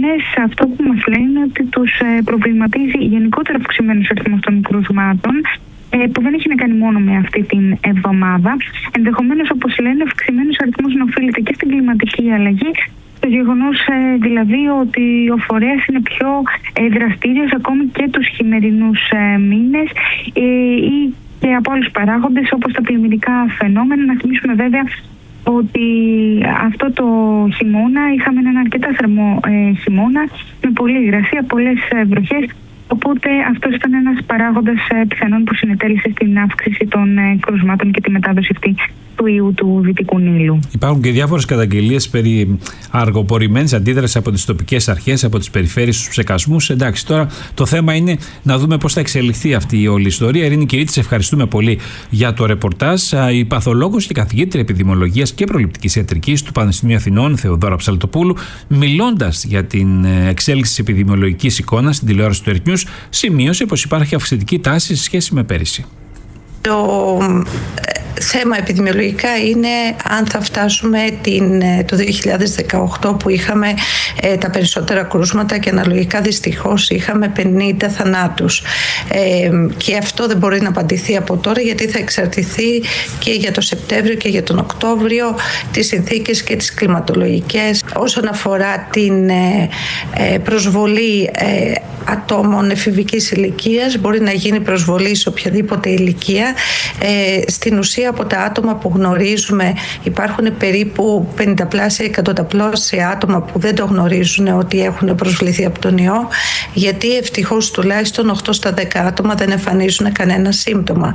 μήνες αυτό που μας λένε είναι ότι τους προβληματίζει γενικότερα αυξημένος αριθμός των κρούσματων, που δεν έχει να κάνει μόνο με αυτή την εβδομάδα. Ενδεχομένως, όπως λένε, ο αυξημένος αριθμός να οφείλεται και στην κλιματική αλλαγή, το γεγονός δηλαδή ότι ο φορέας είναι πιο δραστήριος ακόμη και τους χειμερινούς μήνες ή και από άλλους παράγοντες όπως τα πλημμυρικά φαινόμενα. Να θυμίσουμε βέβαια ότι αυτό το χειμώνα είχαμε έναν αρκετά θερμό χειμώνα με πολλή υγρασία, πολλές βροχές. Οπότε αυτός ήταν ένας παράγοντας πιθανόν που συνετέλεσε στην αύξηση των κρούσματων και τη μετάδοση αυτή του ιού του Δυτικού Νείλου. Υπάρχουν και διάφορες καταγγελίες περί αργοπορημένης αντίδρασης από τις τοπικές αρχές, από τις περιφέρειες στους ψεκασμούς. Εντάξει, τώρα το θέμα είναι να δούμε πώς θα εξελιχθεί αυτή η όλη ιστορία. Ειρήνη Κυρίτη, σε ευχαριστούμε πολύ για το ρεπορτάζ. Η παθολόγος και καθηγήτρια επιδημιολογίας και προληπτικής ιατρικής του Πανεπιστημίου Αθηνών, Θεοδώρα Ψαλτοπούλου, μιλώντας για την εξέλιξη της επιδημιολογικής εικόνας στην τηλεόραση του Earth News, σημείωσε πως υπάρχει αυξητική τάση σε σχέση με πέρυσι. Το θέμα επιδημιολογικά είναι αν θα φτάσουμε το 2018 που είχαμε τα περισσότερα κρούσματα και αναλογικά δυστυχώς είχαμε 50 θανάτους. Και αυτό δεν μπορεί να απαντηθεί από τώρα, γιατί θα εξαρτηθεί και για το Σεπτέμβριο και για τον Οκτώβριο τις συνθήκες και τις κλιματολογικές. Όσον αφορά την προσβολή ατόμων εφηβικής ηλικίας, μπορεί να γίνει προσβολή σε οποιαδήποτε ηλικία. Στην ουσία, από τα άτομα που γνωρίζουμε, υπάρχουν περίπου 50 πλάσια, 100 πλάσια άτομα που δεν το γνωρίζουν ότι έχουν προσβληθεί από τον ιό, γιατί ευτυχώς τουλάχιστον 8 στα 10 άτομα δεν εμφανίζουν κανένα σύμπτωμα.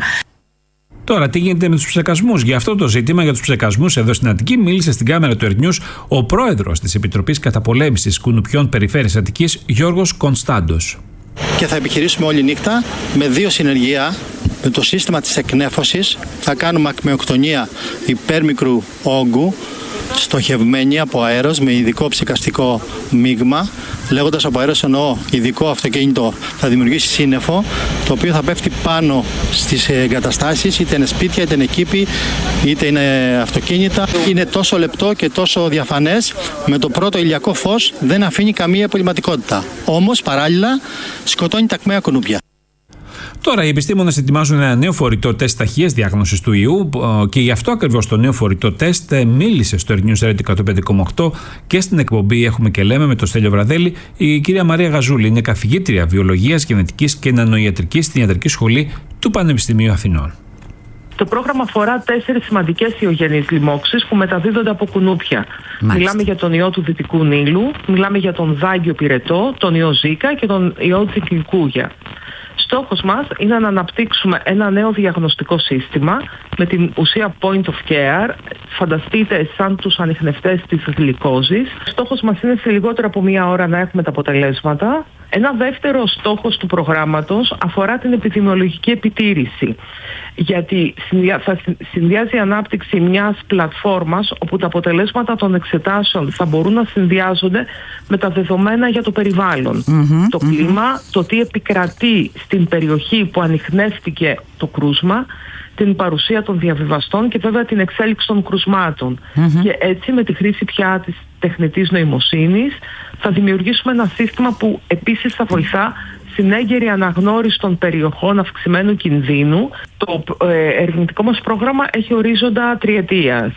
Τώρα, τι γίνεται με τους ψεκασμούς? Για αυτό το ζήτημα, για τους ψεκασμούς εδώ στην Αττική, μίλησε στην κάμερα του Earth News ο πρόεδρος της Επιτροπής Καταπολέμησης Κουνουπιών Περιφέρειας Αττικής, Γιώργος Κωνστάντος. Και θα επιχειρήσουμε όλη νύχτα με 2 συνεργεία. Με το σύστημα της εκνέφωσης θα κάνουμε ακμεοκτονία υπέρμικρου όγκου, στοχευμένη από αέρος με ειδικό ψεκαστικό μείγμα. Λέγοντας από αέρος εννοώ ειδικό αυτοκίνητο, θα δημιουργήσει σύννεφο, το οποίο θα πέφτει πάνω στις εγκαταστάσεις, είτε είναι σπίτια, είτε είναι κήποι, είτε είναι αυτοκίνητα. Είναι τόσο λεπτό και τόσο διαφανές, με το πρώτο ηλιακό φως δεν αφήνει καμία απολυματικότητα. Όμως παράλληλα σκοτώνει τα ακμαία κουνούπια. Τώρα οι επιστήμονες ετοιμάζουν ένα νέο φορητό τεστ ταχείας διάγνωσης του ιού και γι' αυτό ακριβώς το νέο φορητό τεστ μίλησε στο Earth News 105,8 και στην εκπομπή Έχουμε και Λέμε με τον Στέλιο Βραδέλη η κυρία Μαρία Γαζούλη. Είναι καθηγήτρια βιολογίας, γενετικής και νανοϊατρικής στην Ιατρική Σχολή του Πανεπιστημίου Αθηνών. Το πρόγραμμα αφορά 4 σημαντικές ιογενείς λοιμώξεις που μεταδίδονται από κουνούπια. Μάλιστα. Μιλάμε για τον ιό του Δυτικού Νείλου, μιλάμε για τον δάγκιο πυρετό, τον ιό Ζίκα και τον ιό τσιγκουνγκούγια. Στόχος μας είναι να αναπτύξουμε ένα νέο διαγνωστικό σύστημα με την ουσία point of care. Φανταστείτε σαν τους ανιχνευτές της γλυκόζης. Στόχος μας είναι σε λιγότερο από 1 ώρα να έχουμε τα αποτελέσματα. Ένα δεύτερο στόχος του προγράμματος αφορά την επιδημιολογική επιτήρηση. Γιατί θα συνδυάζει η ανάπτυξη μιας πλατφόρμας όπου τα αποτελέσματα των εξετάσεων θα μπορούν να συνδυάζονται με τα δεδομένα για το περιβάλλον. Το κλίμα, το τι επικρατεί στην περιοχή που ανιχνεύτηκε το κρούσμα, την παρουσία των διαβιβαστών και βέβαια την εξέλιξη των κρουσμάτων. Και έτσι με τη χρήση πια της τεχνητής νοημοσύνης θα δημιουργήσουμε ένα σύστημα που επίσης θα βοηθά στην έγκαιρη αναγνώριση των περιοχών αυξημένου κινδύνου. Το ερευνητικό μας πρόγραμμα έχει ορίζοντα 3 ετίας.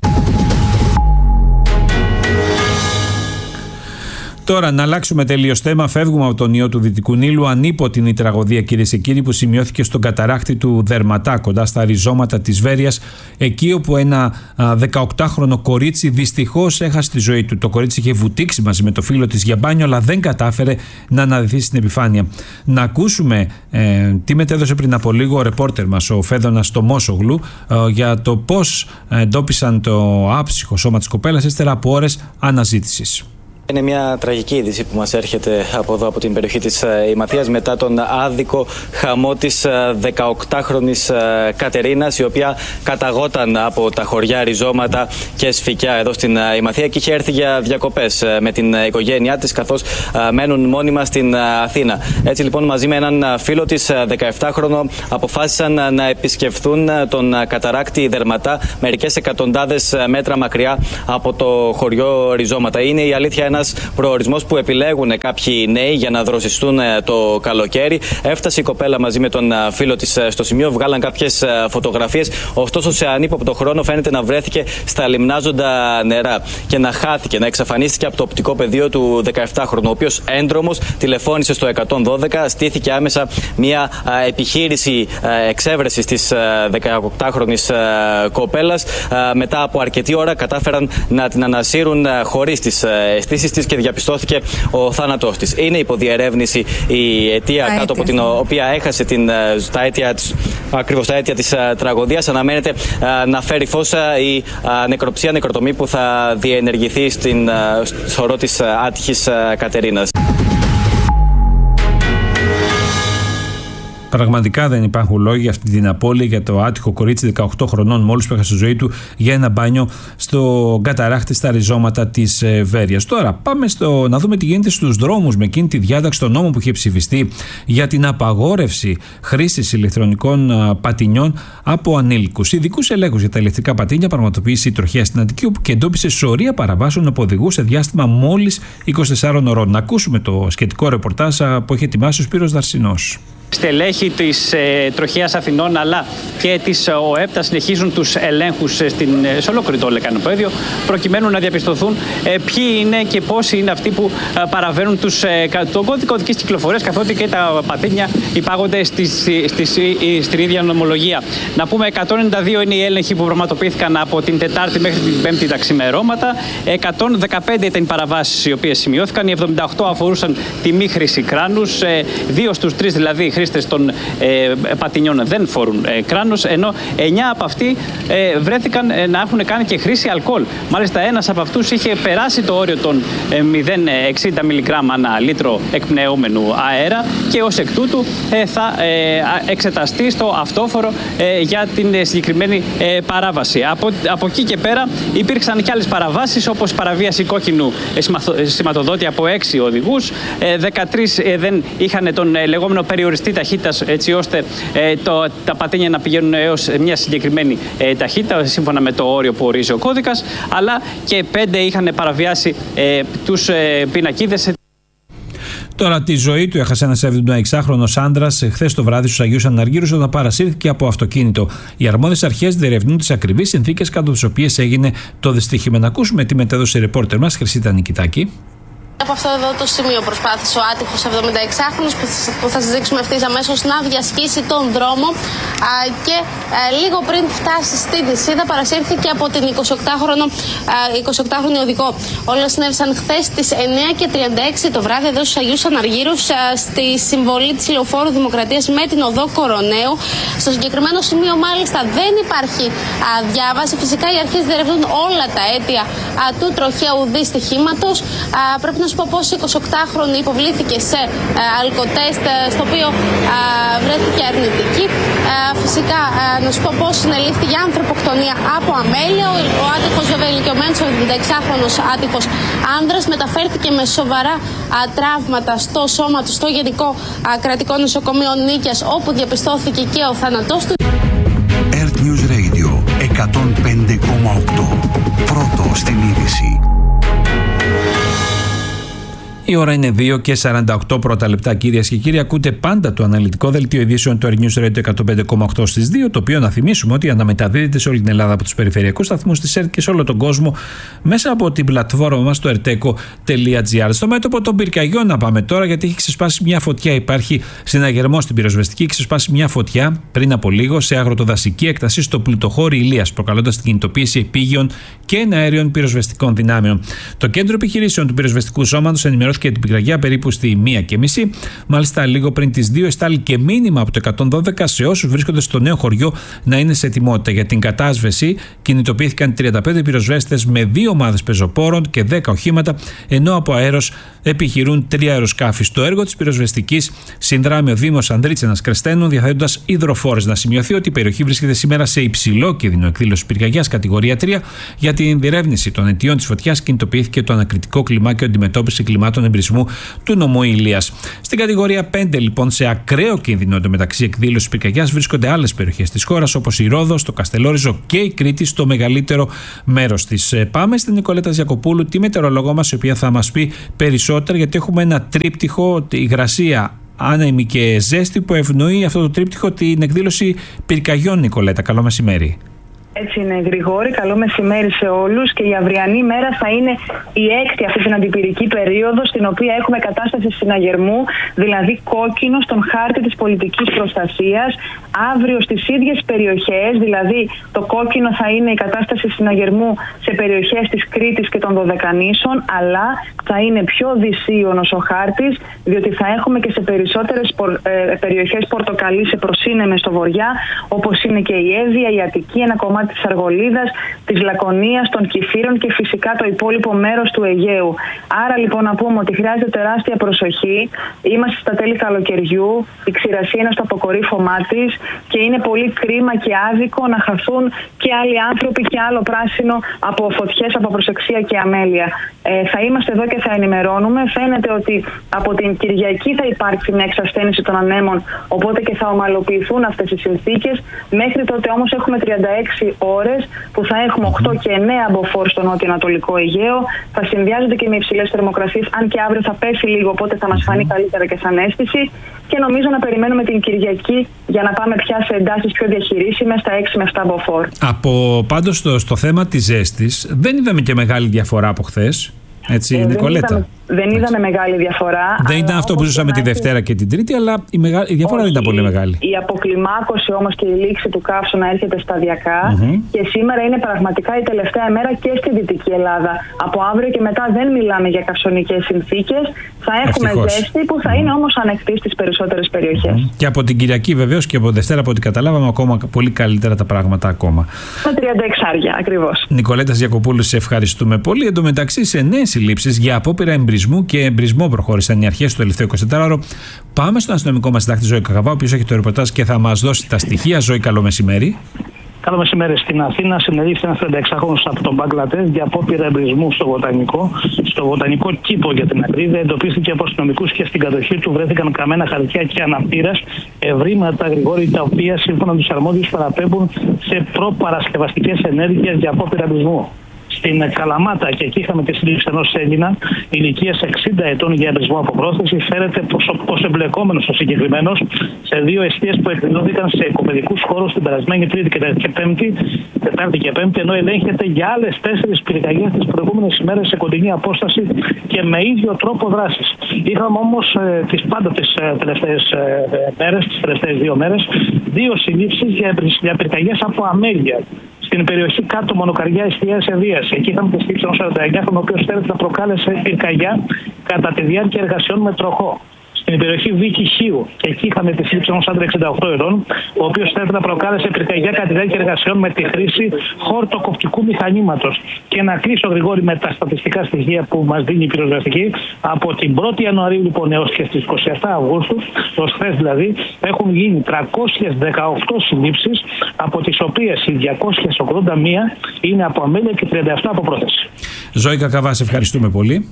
Τώρα να αλλάξουμε τελείως θέμα. Φεύγουμε από τον ιό του Δυτικού Νείλου. Ανίποτην η τραγωδία, κυρίες και κύριοι, που σημειώθηκε στον καταράκτη του Δερματά, κοντά στα ριζώματα της Βέρειας, εκεί όπου ένα 18χρονο κορίτσι δυστυχώς έχασε τη ζωή του. Το κορίτσι είχε βουτήξει μαζί με το φίλο της για μπάνιο, αλλά δεν κατάφερε να αναδυθεί στην επιφάνεια. Να ακούσουμε τι μετέδωσε πριν από λίγο ο ρεπόρτερ μας, ο Φέδωνας Τομόσογλου, για το πώς εντόπισαν το άψυχο σώμα της κοπέλας ύστερα από ώρες αναζήτησης. Είναι μια τραγική είδηση που μας έρχεται από εδώ, από την περιοχή της Ηματίας, μετά τον άδικο χαμό της 18χρονης Κατερίνας, η οποία καταγόταν από τα χωριά Ριζώματα και Σφικιά εδώ στην Ηματία και είχε έρθει για διακοπές με την οικογένειά της, καθώς μένουν μόνιμα στην Αθήνα. Έτσι λοιπόν, μαζί με έναν φίλο της 17χρονο, αποφάσισαν να επισκεφθούν τον καταράκτη Δερματά, μερικές εκατοντάδες μέτρα μακριά από το χωριό Ριζώματα. Είναι η αλήθεια ένας Ένας προορισμός που επιλέγουν κάποιοι νέοι για να δροσιστούν το καλοκαίρι. Έφτασε η κοπέλα μαζί με τον φίλο της στο σημείο, βγάλαν κάποιες φωτογραφίες. Ωστόσο, σε ανύποπτο χρόνο φαίνεται να βρέθηκε στα λιμνάζοντα νερά και να χάθηκε, να εξαφανίστηκε από το οπτικό πεδίο του 17χρονου, ο οποίος έντρομος τηλεφώνησε στο 112. Στήθηκε άμεσα μια επιχείρηση εξέβρεσης της 18χρονης κοπέλας. Μετά από αρκετή ώρα κατάφεραν να την ανασύρουν χωρίς τις αισθήσεις της και διαπιστώθηκε ο θάνατός της. Είναι υποδιερεύνηση η αιτία κάτω από την οποία έχασε τα αίτια της τραγωδίας. Αναμένεται να φέρει φως η νεκροψία, νεκροτομή που θα διενεργηθεί στην σωρό της άτυχης Κατερίνας. Πραγματικά δεν υπάρχουν λόγοι για αυτή την απώλεια για το άτυχο κορίτσι 18 χρονών μόλις που έχασε τη ζωή του για ένα μπάνιο στο καταράχτη στα ριζώματα της Βέρειας. Τώρα πάμε να δούμε τι γίνεται στους δρόμους με εκείνη τη διάταξη των νόμων που είχε ψηφιστεί για την απαγόρευση χρήσης ηλεκτρονικών πατινιών από ανήλικους. Ειδικούς ελέγχους για τα ηλεκτρικά πατίνια πραγματοποίησε η τροχέα στην Αττική, όπου και εντόπισε σωρία παραβάσεων από οδηγούς σε διάστημα μόλις 24 ωρών. Να ακούσουμε το σχετικό ρεπορτάζ που έχει ετοιμάσει ο Σπύρος Δαρσινός. Στελέχη της Τροχέας Αθηνών αλλά και της ΟΕΠ συνεχίζουν τους ελέγχους σε ολόκληρο το λεκανοπέδιο, προκειμένου να διαπιστωθούν ποιοι είναι και πόσοι είναι αυτοί που παραβαίνουν τον κώδικα οδικής κυκλοφορίας, καθότι και τα πατίνια υπάγονται στην ίδια νομολογία. Να πούμε 192 είναι οι έλεγχοι που πραγματοποιήθηκαν από την Τετάρτη μέχρι την Πέμπτη τα ξημερώματα. 115 ήταν οι παραβάσεις οι οποίες σημειώθηκαν. Οι 78 αφορούσαν τη μη χρήση κράνους. 2 στους 3 δηλαδή χρήστες των πατινιών δεν φορούν κράνος, ενώ 9 από αυτοί βρέθηκαν να έχουν κάνει και χρήση αλκοόλ. Μάλιστα, ένας από αυτούς είχε περάσει το όριο των 0,60 μιλιγκράμμ ανά λίτρο εκπνεόμενου αέρα και ως εκ τούτου θα εξεταστεί στο αυτόφορο για την συγκεκριμένη παράβαση. Από εκεί και πέρα υπήρξαν και άλλες παραβάσεις, όπως παραβίαση κόκκινου σηματοδότη από 6 οδηγούς. 13 δεν είχαν τον λεγόμενο περιοριστή ταχύτητας, έτσι ώστε τα πατίνια να πηγαίνουν έως μια συγκεκριμένη ταχύτητα σύμφωνα με το όριο που ορίζει ο κώδικας, αλλά και 5 είχαν παραβιάσει τους πινακίδες. Τώρα τη ζωή του έχασε ένας 76χρονος άντρας χθες το βράδυ στους Αγίους Αναργύρους όταν παρασύρθηκε από αυτοκίνητο. Οι αρμόδιες αρχές διερευνούν τις ακριβείς συνθήκες κάτω τις οποίες έγινε το δυστύχημα. Να ακούσουμε τι μετέδωσε η ρεπόρτερ μας Χρυσίτα Νικητάκη. Από αυτό εδώ το σημείο προσπάθησε ο άτυχος 76χρονος που θα σας δείξουμε ευθύς αμέσως να διασχίσει τον δρόμο και λίγο πριν φτάσει στη Δυσσίδα παρασύρθηκε από την 28χρονη οδηγό. Όλα συνέβησαν χθες στις 9:36 το βράδυ εδώ στους Αγίους Αναργύρους στη συμβολή της Λεωφόρου Δημοκρατίας με την οδό Κοροναίου. Στο συγκεκριμένο σημείο μάλιστα δεν υπάρχει διάβαση. Φυσικά οι αρχές διερευνούν όλα τα αίτια του τροχαίου δυστυχήματος. Πρέπει να σου πω πως η 28χρονη υποβλήθηκε σε αλκοτέστ, στο οποίο βρέθηκε αρνητική. Φυσικά να σου πω πως συνελήφθη για ανθρωποκτονία από αμέλεια. Ο άτυχος, βέβαια ηλικιωμένος, ο 76χρονος άτυχος άνδρας, μεταφέρθηκε με σοβαρά τραύματα στο σώμα του στο Γενικό Κρατικό Νοσοκομείο Νίκαιας, όπου διαπιστώθηκε και ο θάνατός του. Earth News Radio 105,8. Πρώτο στην είδηση. Η ώρα είναι 2:48 πρώτα λεπτά, κυρίες και κύριοι. Ακούτε πάντα το αναλυτικό δελτίο ειδήσεων του Earth News Radio 105,8 στις 2, το οποίο να θυμίσουμε ότι αναμεταδίδεται σε όλη την Ελλάδα από τους περιφερειακούς σταθμούς της ΕΡΤ και σε όλο τον κόσμο μέσα από την πλατφόρμα μας στο erteco.gr. Στο μέτωπο των πυρκαγιών να πάμε τώρα, γιατί έχει ξεσπάσει μια φωτιά. Υπάρχει συναγερμός στην πυροσβεστική, έχει ξεσπάσει μια φωτιά πριν από λίγο σε αγροτοδασική έκταση στο πλουτοχώρι Ηλίας, προκαλώντας την κινητοποίηση επίγειων και εναέριων πυροσβεστικών δυνάμεων. Το κέντρο επιχειρήσεων του πυροσβεστικού σώματος ενημερώθηκε για την πυρκαγιά περίπου στη 1:30. Μάλιστα, λίγο πριν τις 2 εστάλει και μήνυμα από το 112 σε όσους βρίσκονται στο νέο χωριό να είναι σε ετοιμότητα. Για την κατάσβεση κινητοποιήθηκαν 35 πυροσβέστες με 2 ομάδες πεζοπόρων και 10 οχήματα, ενώ από αέρος επιχειρούν 3 αεροσκάφη. Στο έργο της πυροσβεστικής συνδράμει ο Δήμος Ανδρίτσενας Κρεστένου, διαθέτοντας υδροφόρες. Να σημειωθεί ότι η περιοχή βρίσκεται σήμερα σε υψηλό κίνδυνο εκδήλωση πυρκαγιάς κατηγορία 3. Για την διερεύνηση των αιτιών της φωτιάς κινητοποιήθηκε το ανακριτικό κλιμάκιο αντιμετώπιση κλιμάτων εγκλημάτων εμπρισμού του νομού Ηλίας. Στην κατηγορία 5, λοιπόν, σε ακραίο κίνδυνο εντωμεταξύ εκδήλωσης πυρκαγιάς βρίσκονται άλλες περιοχές της χώρας, όπως η Ρόδος, το Καστελόριζο και η Κρήτη, στο μεγαλύτερο μέρος της. Πάμε στην Νικολέτα Γιακοπούλου, τη μετεωρολόγο μας, η οποία θα μας πει περισσότερα, γιατί έχουμε ένα τρίπτυχο, υγρασία, άνεμη και ζέστη, που ευνοεί αυτό το τρίπτυχο την εκδήλωση πυρκαγιών. Νικολέτα, καλό μεσημέρι. Έτσι είναι, Γρηγόρη. Καλό μεσημέρι σε όλους. Και η αυριανή μέρα θα είναι η έκτη αυτή την αντιπυρική περίοδο, στην οποία έχουμε κατάσταση συναγερμού, δηλαδή κόκκινο στον χάρτη της πολιτικής προστασίας. Αύριο στις ίδιες περιοχές, δηλαδή το κόκκινο θα είναι η κατάσταση συναγερμού σε περιοχές της Κρήτης και των Δωδεκανήσων, αλλά θα είναι πιο δυσίωνος ο χάρτης, διότι θα έχουμε και σε περισσότερες περιοχές πορτοκαλί σε προσύνεμες στο βορειά, όπως είναι και η Εύβοια, η Αττική, ένα κομμάτι της Αργολίδας, της Λακωνίας, των Κηφύρων και φυσικά το υπόλοιπο μέρος του Αιγαίου. Άρα λοιπόν να πούμε ότι χρειάζεται τεράστια προσοχή. Είμαστε στα τέλη καλοκαιριού, η ξηρασία είναι στο αποκορύφωμά της και είναι πολύ κρίμα και άδικο να χαθούν και άλλοι άνθρωποι και άλλο πράσινο από φωτιές, από προσεξία και αμέλεια. Θα είμαστε εδώ και θα ενημερώνουμε. Φαίνεται ότι από την Κυριακή θα υπάρξει μια εξασθένηση των ανέμων, οπότε και θα ομαλοποιηθούν αυτές οι συνθήκες. Μέχρι τότε όμως έχουμε 36 ώρες που θα έχουμε 8 και 9 μποφόρ στο νότιο-ανατολικό Αιγαίο. Θα συνδυάζονται και με υψηλές θερμοκρασίες, αν και αύριο θα πέσει λίγο, οπότε θα μας φανεί καλύτερα και σαν αίσθηση. Και νομίζω να περιμένουμε την Κυριακή για να πάμε πια σε εντάσεις πιο διαχειρίσιμες στα 6 με 7 μποφόρ. Πάντως στο θέμα της ζέστης δεν είδαμε και μεγάλη διαφορά από χθες. Έτσι, Νικολέτα. Δεν είδαμε μεγάλη διαφορά. Δεν ήταν αυτό που ζούσαμε τη Δευτέρα και την Τρίτη, αλλά η διαφορά δεν ήταν πολύ μεγάλη. Η αποκλιμάκωση όμως και η λήξη του καύσωνα έρχεται σταδιακά και σήμερα είναι πραγματικά η τελευταία μέρα και στη Δυτική Ελλάδα. Από αύριο και μετά δεν μιλάμε για καυσονικές συνθήκες. Θα έχουμε ζέστη που θα είναι όμως ανεκτή στις περισσότερες περιοχές. Και από την Κυριακή βεβαίως και από Δευτέρα, από ό,τι καταλάβαμε, ακόμα πολύ καλύτερα τα πράγματα ακόμα. Με 36 ακριβώς. Νικολέτα Γιακοπούλου, σε ευχαριστούμε πολύ. Εν τω μεταξύ, σε νέες συλλήψεις για απόπειρα εμπρισμού και εμπρισμό προχώρησαν οι αρχές στο τελευταίο 24ωρο. Πάμε στον αστυνομικό μας συντάκτη Ζώη Κακαβά, ο οποίος έχει το ρεπορτάζ και θα μας δώσει τα στοιχεία. Ζώη, καλό μεσημέρι. Καλό μεσημέρι. Στην Αθήνα συνελήφθη ένας 36χρονος από τον Μπαγκλαντές για απόπειρα εμπρισμού στο βοτανικό κήπο για την ακρίβεια. Εντοπίστηκε από αστυνομικούς και στην κατοχή του βρέθηκαν καμένα χαρτιά και αναπτήρας, ευρήματα, Γρηγόρη, τα οποία σύμφωνα με τους αρμόδιους παραπέμπουν σε προπαρασκευαστικές ενέργειες για απόπειρα εμπρισμού. Στην Καλαμάτα, και εκεί είχαμε τη σύλληψη ενός Έλληνα ηλικίας 60 ετών για εμπρισμό από πρόθεση. Φέρεται πως εμπλεκόμενος ο συγκεκριμένος σε 2 εστίες που εκδηλώθηκαν σε οικοπαιδικούς χώρους την περασμένη Τετάρτη και Πέμπτη, ενώ ελέγχεται για άλλες 4 πυρκαγιές τις προηγούμενες ημέρες σε κοντινή απόσταση και με ίδιο τρόπο δράσης. Είχαμε όμως τις τελευταίες 2 μέρες, 2 συλλήψεις για πυρκαγιές από αμέλεια. Στην περιοχή κάτω Μονοκαριά Εστιαίας Ευβοίας. Εκεί είχαμε τη σύλληψη ενός 49χρονου, ο οποίος φέρεται να προκάλεσε πυρκαγιά κατά τη διάρκεια εργασιών με τροχό. Στην περιοχή Βίκη Χίου, και εκεί είχαμε τη σύλληψη ενός άντρα 68 ετών, ο οποίος φέρεται να προκάλεσε πυρκαγιά κατά τη διάρκεια εργασιών με τη χρήση χορτοκοπτικού μηχανήματος. Και να κλείσω, Γρηγόρη, με τα στατιστικά στοιχεία που μας δίνει η πυροσβεστική. Από την 1η Ιανουαρίου λοιπόν έως και στις 27 Αυγούστου, ως χθες δηλαδή, έχουν γίνει 318 συλλήψεις, από τις οποίες οι 281 είναι από αμέλεια και 37 από πρόθεση. Ζώη Κακαβά, σε ευχαριστούμε πολύ.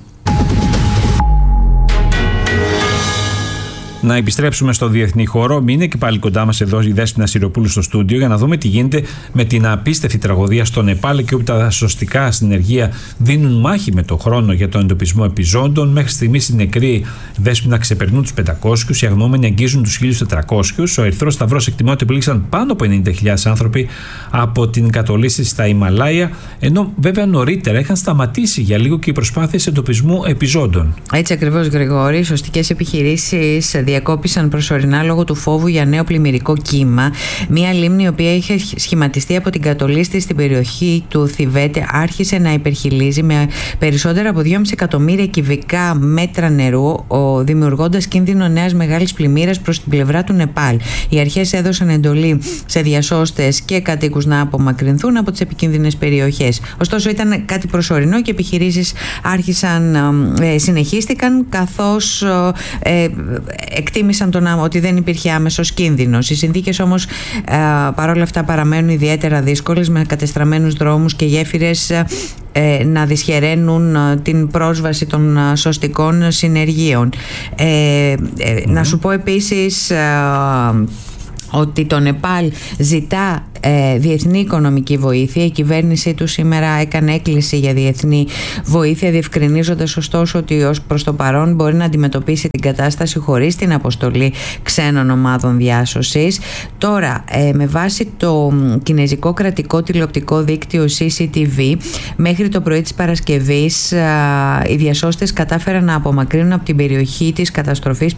Να επιστρέψουμε στο διεθνή χώρο. Μείνε και πάλι κοντά μας εδώ η Δέσποινα Σιροπούλου στο στούντιο για να δούμε τι γίνεται με την απίστευτη τραγωδία στο Νεπάλ, και όπου τα σωστικά συνεργεία δίνουν μάχη με τον χρόνο για τον εντοπισμό επιζώντων. Μέχρι στιγμής οι νεκροί, Δέσποινα, ξεπερνούν τους 500, οι αγνοούμενοι αγγίζουν τους 1.400. Ο Ερυθρός Σταυρός εκτιμά ότι επιλήξαν πάνω από 90.000 άνθρωποι από την κατολίσθηση στα Ιμαλάια, ενώ βέβαια νωρίτερα είχαν σταματήσει για λίγο και οι προσπάθειες εντοπισμού επιζώντων. Έτσι ακριβώς, Γρηγόρη. Οι σωστικές επιχειρήσεις διακόπησαν προσωρινά λόγω του φόβου για νέο πλημμυρικό κύμα. Μία λίμνη, η οποία είχε σχηματιστεί από την κατολίσθηση στην περιοχή του Θιβέτ, άρχισε να υπερχειλίζει με περισσότερα από 2,5 εκατομμύρια κυβικά μέτρα νερού, δημιουργώντας κίνδυνο νέας μεγάλης πλημμύρας προς την πλευρά του Νεπάλ. Οι αρχές έδωσαν εντολή σε διασώστες και κατοίκους να απομακρυνθούν από τις επικίνδυνες περιοχές. Ωστόσο, ήταν κάτι προσωρινό και οι επιχειρήσεις συνεχίστηκαν, καθώς εκτίμησαν ότι δεν υπήρχε άμεσος κίνδυνος. Οι συνθήκες όμως παρόλα αυτά παραμένουν ιδιαίτερα δύσκολες, με κατεστραμμένους δρόμους και γέφυρες να δυσχεραίνουν την πρόσβαση των σωστικών συνεργείων. Να σου πω επίσης ότι το Νεπάλ ζητά διεθνή οικονομική βοήθεια. Η κυβέρνησή του σήμερα έκανε έκκληση για διεθνή βοήθεια, διευκρινίζοντας ωστόσο ότι ως προς το παρόν μπορεί να αντιμετωπίσει την κατάσταση χωρίς την αποστολή ξένων ομάδων διάσωσης. Τώρα, με βάση το κινεζικό κρατικό τηλεοπτικό δίκτυο CCTV, μέχρι το πρωί της Παρασκευής οι διασώστες κατάφεραν να απομακρύνουν από την περιοχή της καταστροφής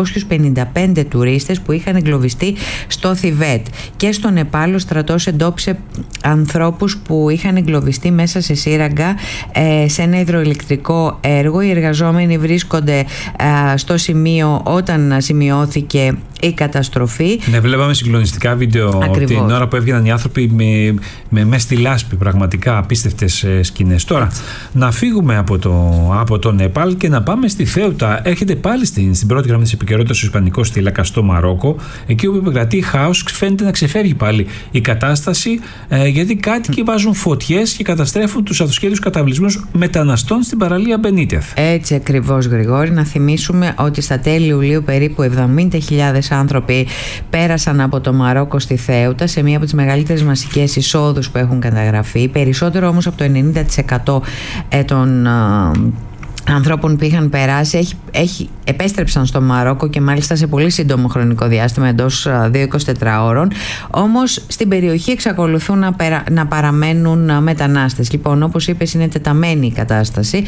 555 τουρίστες που είχαν εγκλωβιστεί στο Θιβέτ. Και στο Νεπάλ ο στρατός εντόπισε ανθρώπους που είχαν εγκλωβιστεί μέσα σε σύραγγα σε ένα υδροηλεκτρικό έργο. Οι εργαζόμενοι βρίσκονται στο σημείο όταν σημειώθηκε η καταστροφή. Ναι, βλέπαμε συγκλονιστικά βίντεο. Ακριβώς. Την ώρα που έβγαιναν οι άνθρωποι με στη λάσπη, πραγματικά απίστευτες σκηνές. Τώρα, να φύγουμε από το Νεπάλ και να πάμε στη Θέουτα. Έρχεται πάλι στην πρώτη γραμμή της επικαιρότητας ο Ισπανικός θύλακας στο Μαρόκο, εκεί όπου επικρατεί χάος. Φαίνεται να ξεφεύγει πάλι η κατάσταση, γιατί κάτοικοι βάζουν φωτιές και καταστρέφουν τους αυτοσχέδιους καταβλισμούς μεταναστών στην παραλία Μπενίτεθ. Έτσι ακριβώς, Γρηγόρη. Να θυμίσουμε ότι στα τέλη Ιουλίου περίπου 70.000 άνθρωποι πέρασαν από το Μαρόκο στη Θέουτα, σε μία από τις μεγαλύτερες μασικές εισόδους που έχουν καταγραφεί. Περισσότερο όμως από το 90% των ανθρώπων που είχαν περάσει επέστρεψαν στο Μαρόκο και μάλιστα σε πολύ σύντομο χρονικό διάστημα, εντός 2-24 ώρων. Όμως στην περιοχή εξακολουθούν να παραμένουν μετανάστες. Λοιπόν, όπως είπες, είναι τεταμένη η κατάσταση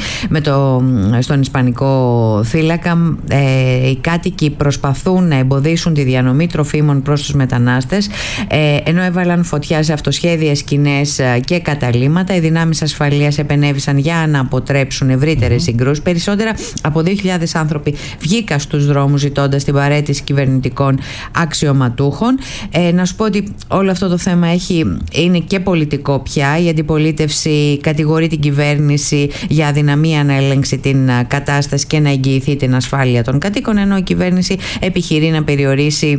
στον Ισπανικό θύλακα. Οι κάτοικοι προσπαθούν να εμποδίσουν τη διανομή τροφίμων προς τους μετανάστες, ενώ έβαλαν φωτιά σε αυτοσχέδιες σκηνές και καταλύματα. Οι δυνάμεις ασφαλείας επενέβησαν για να αποτρέψουν ευρύτερες συγκρούσεις. Περισσότερα από 2.000 άνθρωποι βγήκαν στους δρόμους ζητώντας την παραίτηση κυβερνητικών αξιωματούχων. Να σου πω ότι όλο αυτό το θέμα είναι και πολιτικό πια. Η αντιπολίτευση κατηγορεί την κυβέρνηση για αδυναμία να ελέγξει την κατάσταση και να εγγυηθεί την ασφάλεια των κατοίκων, ενώ η κυβέρνηση επιχειρεί να περιορίσει